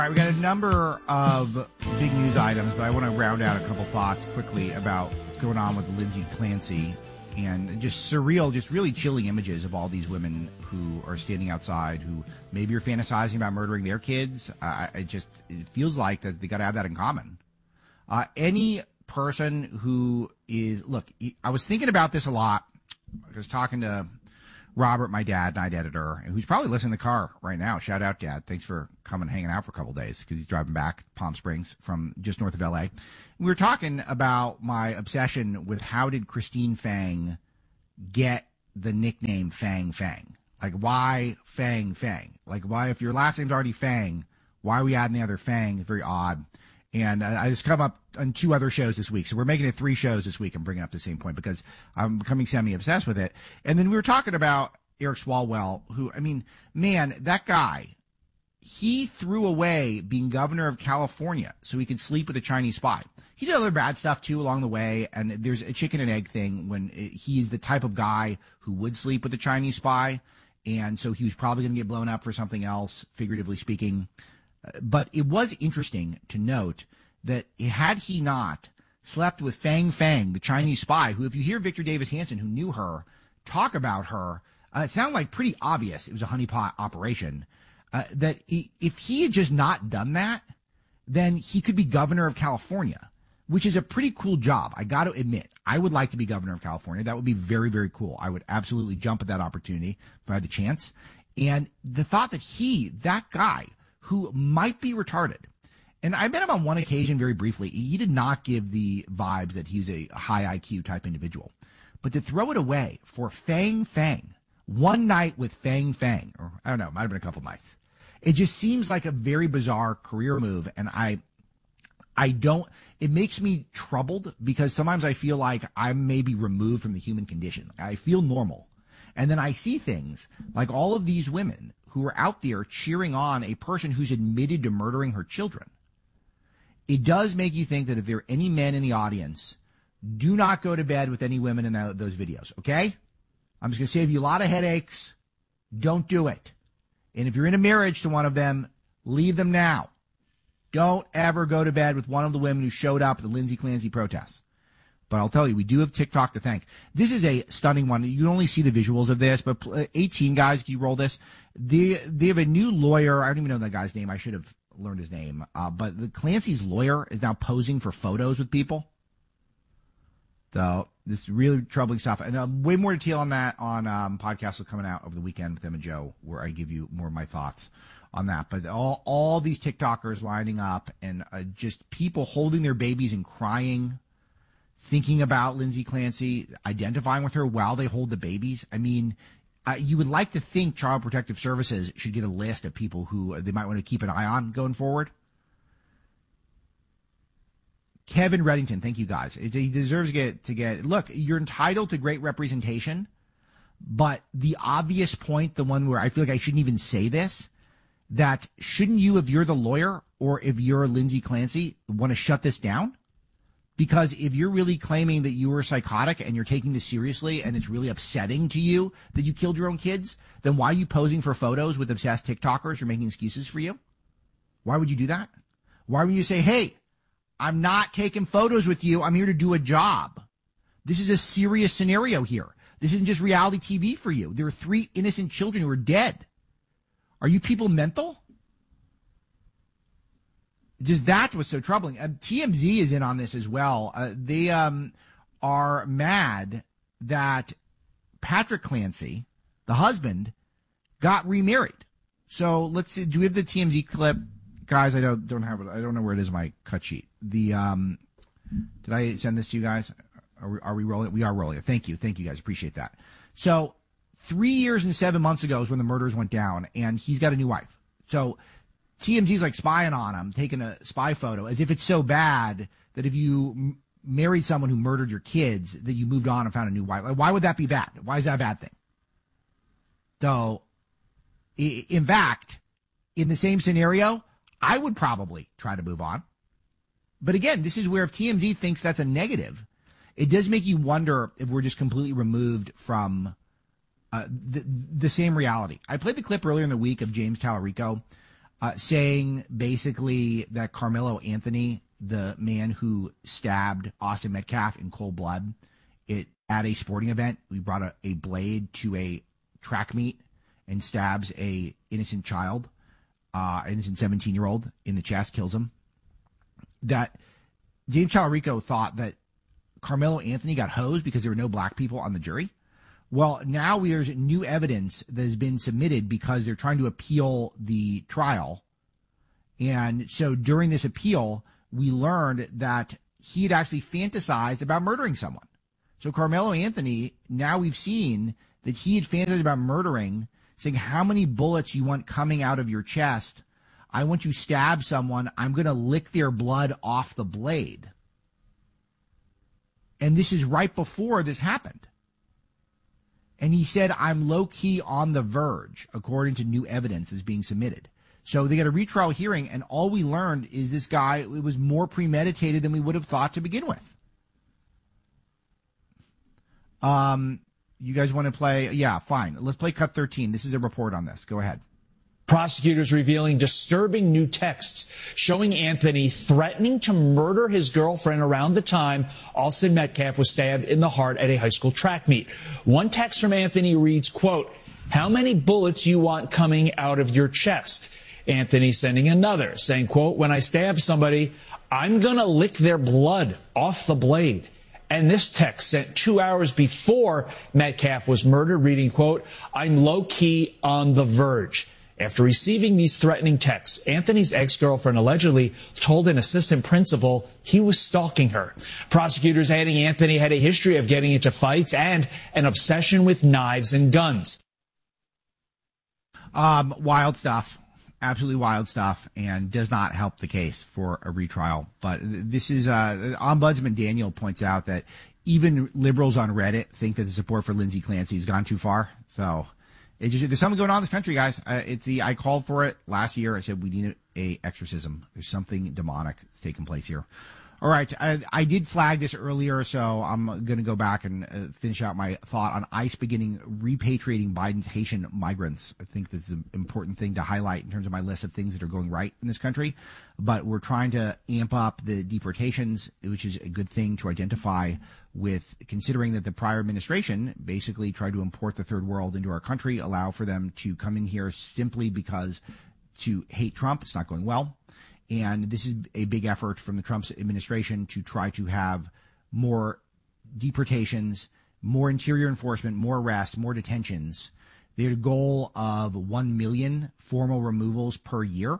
All right, we got a number of big news items, but I want to round out a couple thoughts quickly about what's going on with Lindsay Clancy and just surreal, just really chilling images of all these women who are standing outside, who maybe are fantasizing about murdering their kids. It feels like that they got to have that in common. Any person who is, look, I was thinking about this a lot. I was talking to Robert, my dad, night editor, who's probably listening in the car right now. Shout out, Dad. Thanks for coming hanging out for a couple of days because he's driving back Palm Springs from just north of L.A. We were talking about my obsession with how did Christine Fang get the nickname Fang Fang? Like, why Fang Fang? Like, why, if your last name's already Fang, why are we adding the other Fang? It's very odd. And I just come up on 2 other shows this week. So we're making it 3 shows this week. I'm bringing up the same point because I'm becoming semi-obsessed with it. And then we were talking about Eric Swalwell, who, I mean, man, that guy, he threw away being governor of California so he could sleep with a Chinese spy. He did other bad stuff, too, along the way. And there's a chicken and egg thing when he's the type of guy who would sleep with a Chinese spy. And so he was probably going to get blown up for something else, figuratively speaking. But it was interesting to note that had he not slept with Fang Fang, the Chinese spy, who, if you hear Victor Davis Hanson, who knew her, talk about her, it sounded like pretty obvious it was a honeypot operation, that if he had just not done that, then he could be governor of California, which is a pretty cool job. I got to admit, I would like to be governor of California. That would be very, very cool. I would absolutely jump at that opportunity if I had the chance. And the thought that that guy, who might be retarded. And I met him on one occasion very briefly. He did not give the vibes that he's a high IQ type individual. But to throw it away for Fang Fang, one night with Fang Fang, or I don't know, it might have been a couple nights. It just seems like a very bizarre career move. And it makes me troubled because sometimes I feel like I'm maybe removed from the human condition. I feel normal. And then I see things like all of these women who are out there cheering on a person who's admitted to murdering her children. It does make you think that if there are any men in the audience, do not go to bed with any women in those videos, okay? I'm just going to save you a lot of headaches. Don't do it. And if you're in a marriage to one of them, leave them now. Don't ever go to bed with one of the women who showed up at the Lindsay Clancy protests. But I'll tell you, we do have TikTok to thank. This is a stunning one. You can only see the visuals of this, but 18 guys, can you roll this? They have a new lawyer. I don't even know that guy's name. I should have learned his name. But the Clancy's lawyer is now posing for photos with people. So this is really troubling stuff. And way more detail on that on podcasts coming out over the weekend with Em and Joe, where I give you more of my thoughts on that. But all these TikTokers lining up and just people holding their babies and crying, thinking about Lindsay Clancy, identifying with her while they hold the babies. I mean, you would like to think Child Protective Services should get a list of people who they might want to keep an eye on going forward. Kevin Reddington, thank you guys. He deserves to get. Look, you're entitled to great representation, but the obvious point, the one where I feel like I shouldn't even say this, that shouldn't you, if you're the lawyer or if you're Lindsay Clancy, want to shut this down? Because if you're really claiming that you were psychotic and you're taking this seriously and it's really upsetting to you that you killed your own kids, then why are you posing for photos with obsessed TikTokers who are making excuses for you? Why would you do that? Why would you say, hey, I'm not taking photos with you. I'm here to do a job. This is a serious scenario here. This isn't just reality TV for you. There are 3 innocent children who are dead. Are you people mental? Just that was so troubling. TMZ is in on this as well. They are mad that Patrick Clancy, the husband, got remarried. So let's see. Do we have the TMZ clip? Guys, I don't have it. I don't know where it is in my cut sheet. Did I send this to you guys? Are we rolling it? We are rolling it. Thank you, guys. Appreciate that. So 3 years and 7 months ago is when the murders went down, and he's got a new wife. So TMZ's like spying on him, taking a spy photo, as if it's so bad that if you married someone who murdered your kids, that you moved on and found a new wife. Like, why would that be bad? Why is that a bad thing? So, in fact, in the same scenario, I would probably try to move on. But again, this is where if TMZ thinks that's a negative, it does make you wonder if we're just completely removed from the same reality. I played the clip earlier in the week of James Tallarico saying basically that Carmelo Anthony, the man who stabbed Austin Metcalf in cold blood at a sporting event, we brought a blade to a track meet and stabs a innocent child, innocent 17-year-old in the chest, kills him. That James Tallarico thought that Carmelo Anthony got hosed because there were no black people on the jury. Well, now there's new evidence that has been submitted because they're trying to appeal the trial. And so during this appeal, we learned that he had actually fantasized about murdering someone. So Carmelo Anthony, now we've seen that he had fantasized about murdering, saying, how many bullets you want coming out of your chest? I want you to stab someone. I'm going to lick their blood off the blade. And this is right before this happened. And he said, I'm low-key on the verge, according to new evidence that's being submitted. So they got a retrial hearing, and all we learned is this guy, it was more premeditated than we would have thought to begin with. You guys want to play? Yeah, fine. Let's play cut 13. This is a report on this. Go ahead. Prosecutors revealing disturbing new texts showing Anthony threatening to murder his girlfriend around the time Austin Metcalf was stabbed in the heart at a high school track meet. One text from Anthony reads, quote, how many bullets you want coming out of your chest? Anthony sending another saying, quote, when I stab somebody, I'm going to lick their blood off the blade. And this text sent 2 hours before Metcalf was murdered, reading, quote, I'm low-key on the verge. After receiving these threatening texts, Anthony's ex-girlfriend allegedly told an assistant principal he was stalking her. Prosecutors adding Anthony had a history of getting into fights and an obsession with knives and guns. Wild stuff. Absolutely wild stuff, and does not help the case for a retrial. But this is, Ombudsman Daniel points out that even liberals on Reddit think that the support for Lindsay Clancy has gone too far. So there's something going on in this country, guys. I called for it last year. I said we need a exorcism. There's something demonic that's taking place here. All right, I did flag this earlier, so I'm going to go back and finish out my thought on ICE beginning repatriating Biden's Haitian migrants. I think this is an important thing to highlight in terms of my list of things that are going right in this country. But we're trying to amp up the deportations, which is a good thing to identify with, considering that the prior administration basically tried to import the third world into our country, allow for them to come in here simply because to hate Trump. It's not going well. And this is a big effort from the Trump administration to try to have more deportations, more interior enforcement, more arrests, more detentions. They had a goal of 1 million formal removals per year.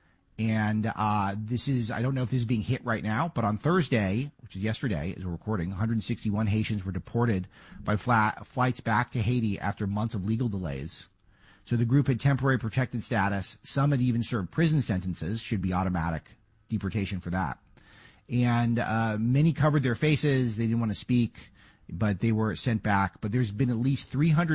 And this is, I don't know if this is being hit right now, but on Thursday, which is yesterday as we're recording, 161 Haitians were deported by flights back to Haiti after months of legal delays. So the group had temporary protected status. Some had even served prison sentences, should be automatic deportation for that. And many covered their faces. They didn't want to speak, but they were sent back. But there's been at least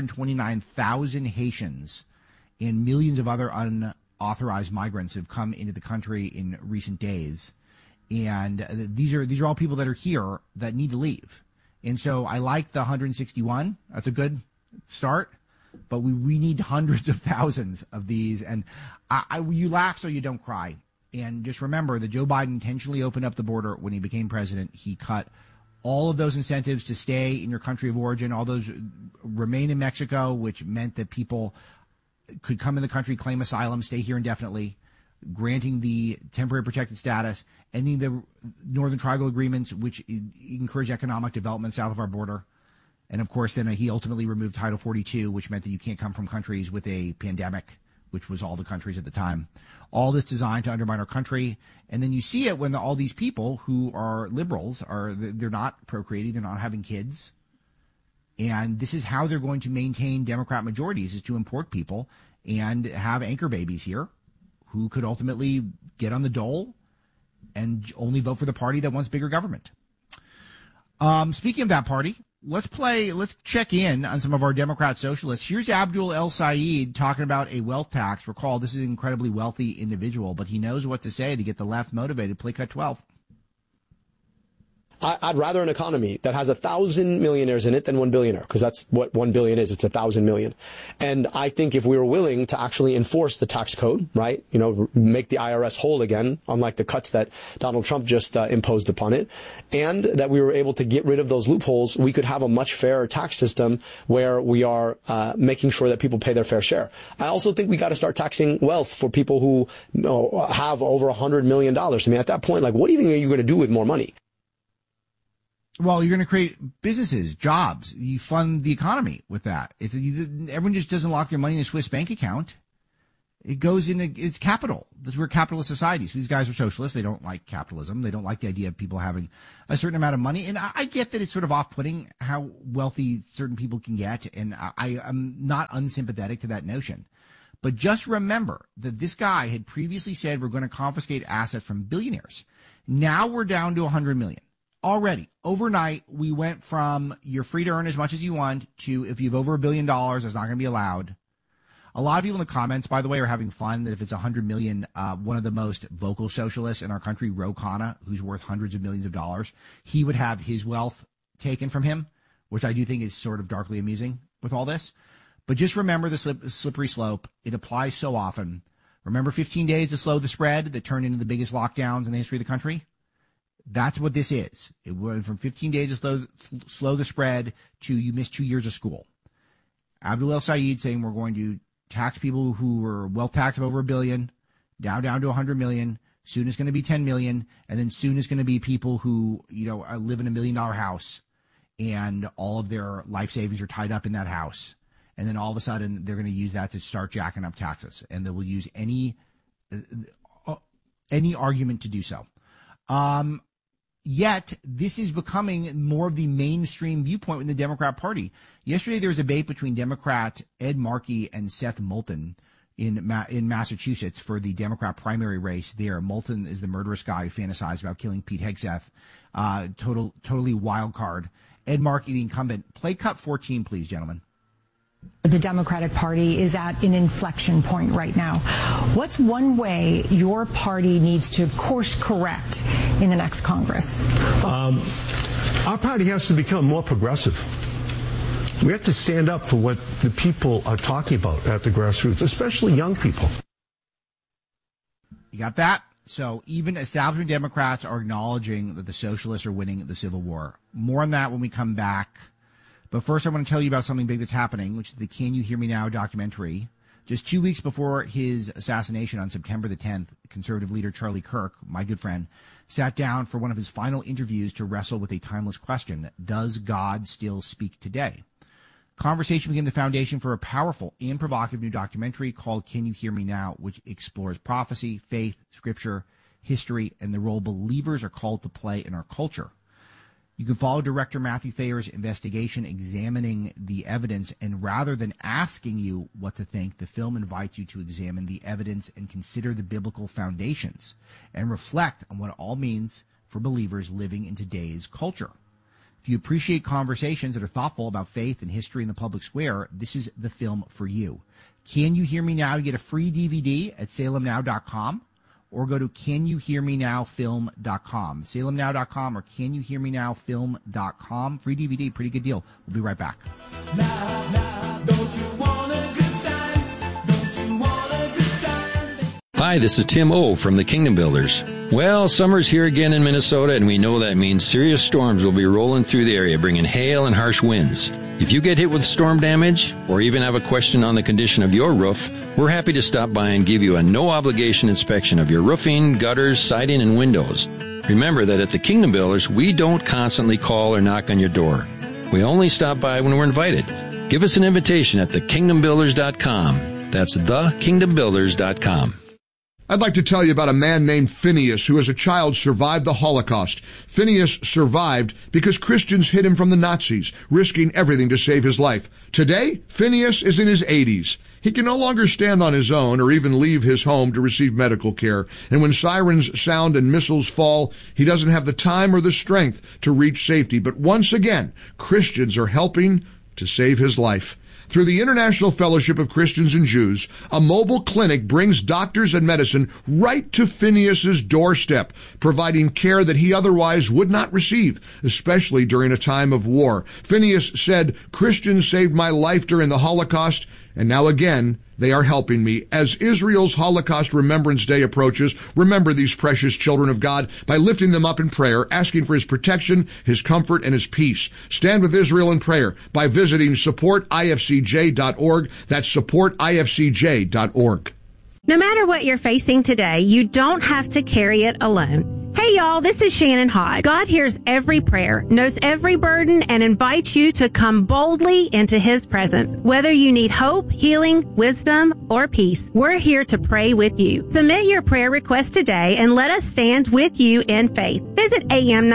329,000 Haitians and millions of other unauthorized migrants who have come into the country in recent days. And these are all people that are here that need to leave. And so I like the 161. That's a good start. But we need hundreds of thousands of these. And you laugh so you don't cry. And just remember that Joe Biden intentionally opened up the border when he became president. He cut all of those incentives to stay in your country of origin, all those remain in Mexico, which meant that people could come in the country, claim asylum, stay here indefinitely, granting the temporary protected status, ending the Northern Triangle agreements, which encourage economic development south of our border. And, of course, then he ultimately removed Title 42, which meant that you can't come from countries with a pandemic, which was all the countries at the time. All this designed to undermine our country. And then you see it when all these people who are liberals, they're not procreating, they're not having kids. And this is how they're going to maintain Democrat majorities, is to import people and have anchor babies here who could ultimately get on the dole and only vote for the party that wants bigger government. Speaking of that party, let's check in on some of our Democrat socialists. Here's Abdul El Sayed talking about a wealth tax. Recall, this is an incredibly wealthy individual, but he knows what to say to get the left motivated. Play cut 12. I'd rather an economy that has 1,000 millionaires in it than 1 billionaire, because that's what 1 billion is. It's 1,000 million. And I think if we were willing to actually enforce the tax code, right, make the IRS whole again, unlike the cuts that Donald Trump just imposed upon it, and that we were able to get rid of those loopholes, we could have a much fairer tax system where we are making sure that people pay their fair share. I also think we got to start taxing wealth for people who have over $100 million. I mean, at that point, like, what even are you going to do with more money? Well, you're going to create businesses, jobs. You fund the economy with that. Everyone just doesn't lock their money in a Swiss bank account. It goes into it's capital. We're a capitalist society. So these guys are socialists. They don't like capitalism. They don't like the idea of people having a certain amount of money. And I get that it's sort of off-putting how wealthy certain people can get. And I'm not unsympathetic to that notion. But just remember that this guy had previously said we're going to confiscate assets from billionaires. Now we're down to 100 million. Already, overnight, we went from you're free to earn as much as you want to if you've over $1 billion, that's not going to be allowed. A lot of people in the comments, by the way, are having fun that if it's 100 million, one of the most vocal socialists in our country, Ro Khanna, who's worth hundreds of millions of dollars, he would have his wealth taken from him, which I do think is sort of darkly amusing with all this. But just remember the slippery slope. It applies so often. Remember 15 days to slow the spread that turned into the biggest lockdowns in the history of the country? That's what this is. It went from 15 days to slow the spread to you missed 2 years of school. Abdul El-Sayed saying we're going to tax people who were wealth tax of over $1 billion, down to 100 million. Soon it's going to be 10 million. And then soon it's going to be people who, live in $1 million house and all of their life savings are tied up in that house. And then all of a sudden they're going to use that to start jacking up taxes. And they will use any argument to do so. Yet, this is becoming more of the mainstream viewpoint in the Democrat Party. Yesterday, there was a debate between Democrat Ed Markey and Seth Moulton in Massachusetts for the Democrat primary race there. Moulton is the murderous guy who fantasized about killing Pete Hegseth. Totally wild card. Ed Markey, the incumbent. Play cut 14, please, gentlemen. The Democratic Party is at an inflection point right now. What's one way your party needs to course correct in the next Congress? Our party has to become more progressive. We have to stand up for what the people are talking about at the grassroots, especially young people. You got that? So even establishment Democrats are acknowledging that the socialists are winning the Civil War. More on that when we come back. But first, I want to tell you about something big that's happening, which is the Can You Hear Me Now documentary. Just 2 weeks before his assassination on September the 10th, conservative leader Charlie Kirk, my good friend, sat down for one of his final interviews to wrestle with a timeless question. Does God still speak today? Conversation became the foundation for a powerful and provocative new documentary called Can You Hear Me Now, which explores prophecy, faith, scripture, history, and the role believers are called to play in our culture. You can follow director Matthew Thayer's investigation examining the evidence, and rather than asking you what to think, the film invites you to examine the evidence and consider the biblical foundations and reflect on what it all means for believers living in today's culture. If you appreciate conversations that are thoughtful about faith and history in the public square, this is the film for you. Can You Hear Me Now? You get a free DVD at salemnow.com. Or go to CanYouHearMeNowFilm.com, SalemNow.com or CanYouHearMeNowFilm.com. Free DVD, pretty good deal. We'll be right back. Hi, this is Tim O from the Kingdom Builders. Well, summer's here again in Minnesota, and we know that means serious storms will be rolling through the area, bringing hail and harsh winds. If you get hit with storm damage, or even have a question on the condition of your roof, we're happy to stop by and give you a no-obligation inspection of your roofing, gutters, siding, and windows. Remember that at the Kingdom Builders, we don't constantly call or knock on your door. We only stop by when we're invited. Give us an invitation at thekingdombuilders.com. That's thekingdombuilders.com. I'd like to tell you about a man named Phineas who as a child survived the Holocaust. Phineas survived because Christians hid him from the Nazis, risking everything to save his life. Today, Phineas is in his 80s. He can no longer stand on his own or even leave his home to receive medical care. And when sirens sound and missiles fall, he doesn't have the time or the strength to reach safety. But once again, Christians are helping to save his life. Through the International Fellowship of Christians and Jews, a mobile clinic brings doctors and medicine right to Phineas's doorstep, providing care that he otherwise would not receive, especially during a time of war. Phineas said, "Christians saved my life during the Holocaust, and now again, they are helping me." As Israel's Holocaust Remembrance Day approaches, remember these precious children of God by lifting them up in prayer, asking for his protection, his comfort, and his peace. Stand with Israel in prayer by visiting supportifcj.org. That's supportifcj.org. No matter what you're facing today, you don't have to carry it alone. Hey y'all, this is Shannon Hodge. God hears every prayer, knows every burden, and invites you to come boldly into His presence. Whether you need hope, healing, wisdom, or peace, we're here to pray with you. Submit your prayer request today and let us stand with you in faith. Visit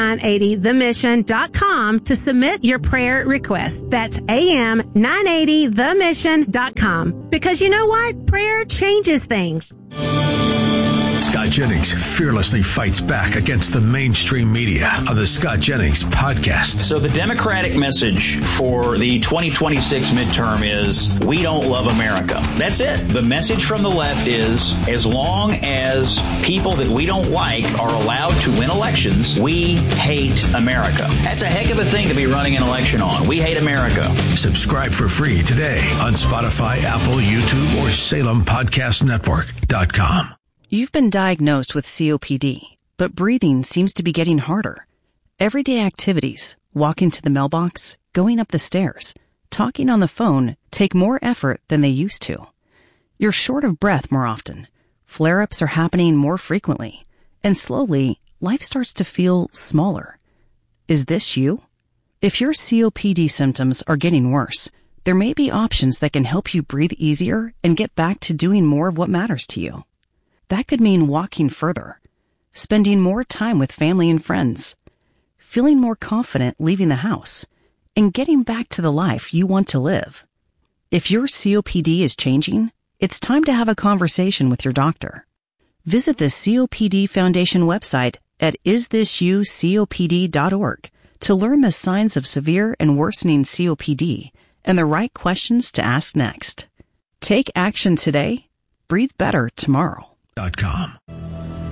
am980themission.com to submit your prayer request. That's am980themission.com. Because you know what? Prayer changes things. Scott Jennings fearlessly fights back against the mainstream media on the Scott Jennings podcast. So the Democratic message for the 2026 midterm is, we don't love America. That's it. The message from the left is, as long as people that we don't like are allowed to win elections, we hate America. That's a heck of a thing to be running an election on. We hate America. Subscribe for free today on Spotify, Apple, YouTube, or SalemPodcastNetwork.com. You've been diagnosed with COPD, but breathing seems to be getting harder. Everyday activities, walking to the mailbox, going up the stairs, talking on the phone, take more effort than they used to. You're short of breath more often. Flare-ups are happening more frequently. And slowly, life starts to feel smaller. Is this you? If your COPD symptoms are getting worse, there may be options that can help you breathe easier and get back to doing more of what matters to you. That could mean walking further, spending more time with family and friends, feeling more confident leaving the house, and getting back to the life you want to live. If your COPD is changing, it's time to have a conversation with your doctor. Visit the COPD Foundation website at isthisyoucopd.org to learn the signs of severe and worsening COPD and the right questions to ask next. Take action today. Breathe better tomorrow.